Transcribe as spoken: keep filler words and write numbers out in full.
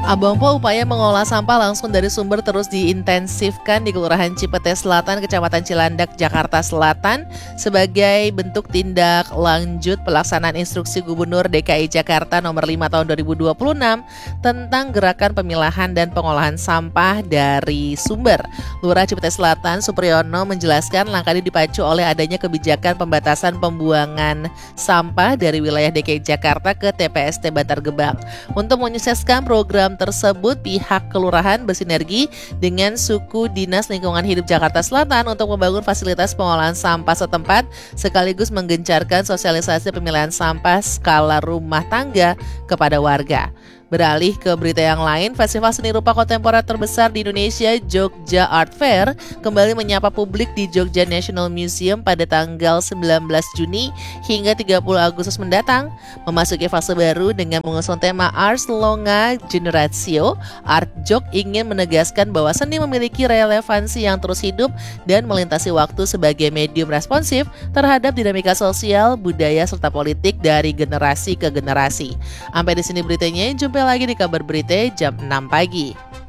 Abang Po, upaya mengolah sampah langsung dari sumber terus diintensifkan di Kelurahan Cipete Selatan, Kecamatan Cilandak, Jakarta Selatan sebagai bentuk tindak lanjut pelaksanaan instruksi Gubernur D K I Jakarta nomor lima tahun dua ribu dua puluh enam tentang gerakan pemilahan dan pengolahan sampah dari sumber. Lurah Cipete Selatan, Supriyono, menjelaskan langkah ini dipacu oleh adanya kebijakan pembatasan pembuangan sampah dari wilayah D K I Jakarta ke T P S T Bantar Gebang. Untuk menyukseskan program tersebut, pihak kelurahan bersinergi dengan Suku Dinas Lingkungan Hidup Jakarta Selatan untuk membangun fasilitas pengolahan sampah setempat sekaligus menggencarkan sosialisasi pemilahan sampah skala rumah tangga kepada warga. Beralih ke berita yang lain, festival seni rupa kontemporer terbesar di Indonesia, Jogja Art Fair, kembali menyapa publik di Jogja National Museum pada tanggal sembilan belas Juni hingga tiga puluh Agustus mendatang. Memasuki fase baru dengan mengusung tema Ars Longa Generatio, Art Jog ingin menegaskan bahwa seni memiliki relevansi yang terus hidup dan melintasi waktu sebagai medium responsif terhadap dinamika sosial, budaya, serta politik dari generasi ke generasi. Sampai di sini beritanya, jumpa lagi di kabar berita jam enam pagi.